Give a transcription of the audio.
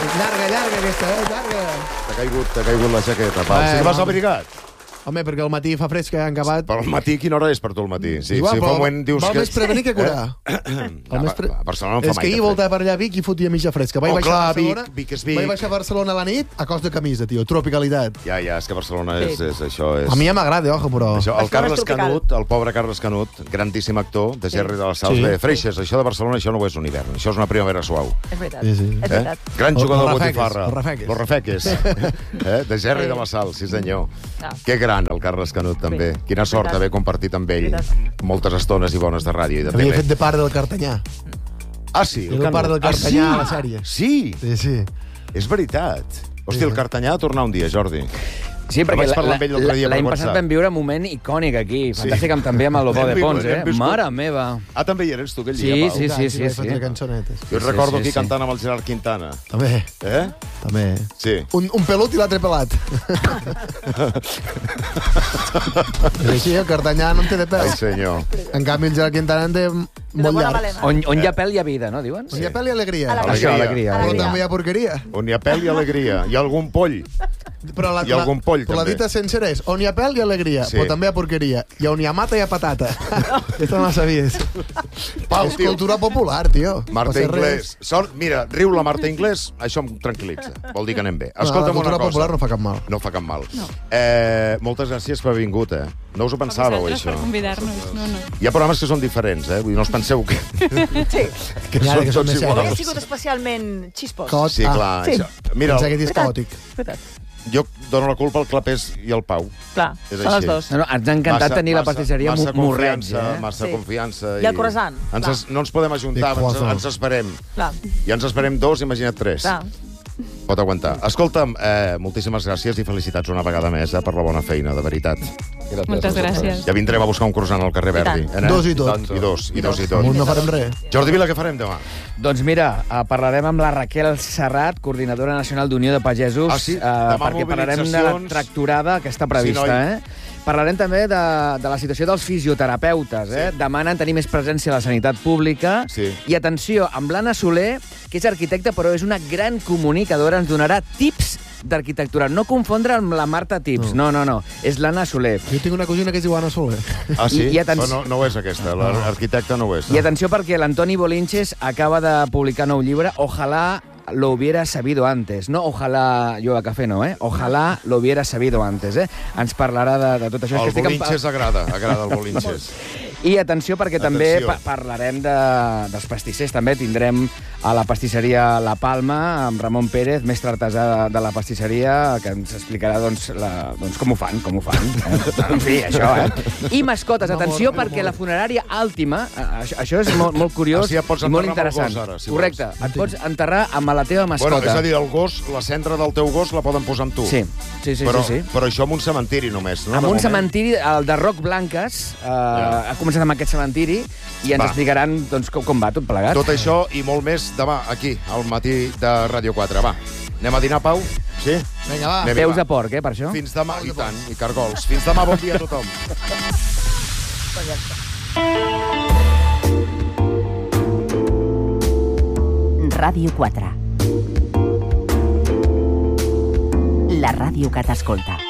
Llarga aquesta, llarga. T'ha caigut la jaqueta, Pau. Sí que vas abrigat. Home, perquè al matí fa fresc, han acabat. Però al matí, quina hora és per tu al matí? Sí, Igual, fa un moment dius val que... més prevenir que curar. A Barcelona no fa mai. És que ahir voltava per allà a Vic i fotia mitja fresca. Vaig baixar a Barcelona, Vic és Vic. Vaig baixar a Barcelona a la nit a cos de camisa, tio. Tropicalitat. Ja, és que Barcelona és això. A mi ja m'agrada, ojo, però... El Carles Canut, el pobre Carles Canut, grandíssim actor, de Gerri de la Sals, de Freixes, això de Barcelona, això no ho és un hivern, això és una primavera suau. És veritat, és veritat. Gran jugador de botifarra. Los Rafeques. De Gerri de la Sals, sí senyor. Que gran, el Carles Canut, també. Quina sort haver compartit amb ell moltes estones i bones de ràdio i de TV. Havia fet de pare del Cartanyà. Ah, sí? Era el pare del Cartanyà a la sèrie. Sí? Sí. És veritat. Hòstia, el Cartanyà ha de tornar un dia, Jordi. Sí, perquè l'any passat vam viure un moment icònic aquí. Fantàstic, també amb el Lobo de Pons, Mare meva. Ah, també hi eres tu aquell dia, Pau? Sí. Jo et recordo aquí cantant amb el Gerard Quintana. També. També. Sí. Un pelut i l'altre pelat. Sí, el Cartanyà no en té de pèl. Ai, senyor. En canvi, el Gerard Quintana en té molt llarg. On hi ha pèl hi ha vida, no, diuen? On hi ha pèl i alegria. Això, alegria. Però també hi ha porqueria. On hi ha pèl i alegria. Hi ha algun poll. Hi ha algun poll, però la dita sencera és on hi ha pèl hi ha alegria, però també hi ha porqueria. I on hi ha mata hi ha patata. Aquesta no la sabies. És cultura popular, tio. Marta Inglés. Mira, riu la Marta Inglés, això em tranquil·litza. Vol dir que anem bé. Escolta'm una cosa. La cultura popular no fa cap mal. No fa cap mal. Moltes gràcies per haver vingut, No us ho pensàveu, això? Per convidar-nos, no. Hi ha programes que són diferents, Vull dir, no us penseu que... Sí. Que són més iguals. Hauria sigut especialment xispos. Sí, clar. Mira, pensar que és caòtic. Jo dono la culpa al Clapés i al Pau. Clar, són els dos. Ens ha encantat tenir la pastisseria Morreig. Massa confiança. I el croissant. No ens podem ajuntar, ens esperem. I ens esperem 2, imagina't 3. Pot aguantar. Escolta'm, moltíssimes gràcies i felicitats una vegada més per la bona feina, de veritat. Moltes gràcies. Ja vindrem a buscar un croissant al carrer Verdi. 2 i tot. I dos. No farem res. Jordi Vila, què farem demà? Doncs mira, parlarem amb la Raquel Serrat, coordinadora nacional d'Unió de Pagesos, perquè parlarem de la tractorada que està prevista. Parlarem també de la situació dels fisioterapeutes. Demanen tenir més presència a la sanitat pública. I atenció, amb l'Anna Soler, que és arquitecta, però és una gran comunicadora, ens donarà tips d'arquitectura. No confondre amb la Marta Tips. No. És l'Anna Soler. Jo tinc una cosina que es diu Anna Soler. Ah, sí? No ho és aquesta. L'arquitecta no ho és. I atenció perquè l'Antoni Bolinches acaba de publicar nou llibre, Ojalá lo hubiera sabido antes. No, ojalá yo a café, no, Ojalá lo hubiera sabido antes, Ens parlarà de tot això. El Bolinches agrada el Bolinches. I atenció, perquè també parlarem dels pastissers. També tindrem a la pastisseria La Palma, amb Ramon Pérez, mestre artesà de la pastisseria, que ens explicarà com ho fan. En fi, això, I mascotes, atenció, perquè la funerària Àltima, això és molt curiós i molt interessant. Correcte, et pots enterrar amb la teva mascota. És a dir, el gos, la cendra del teu gos la poden posar amb tu. Sí. Però això en un cementiri només, no? En un cementiri, el de Roc Blanques, ha començat amb aquest cementiri i ens explicaran com va tot plegat. Tot això i molt més demà, aquí, al matí de Ràdio 4. Va, anem a dinar, Pau? Sí? Vinga, va. Peus de porc, per això? Fins demà, i tant, i cargols. Fins demà, bon dia a tothom. Ràdio 4. La ràdio que t'escolta.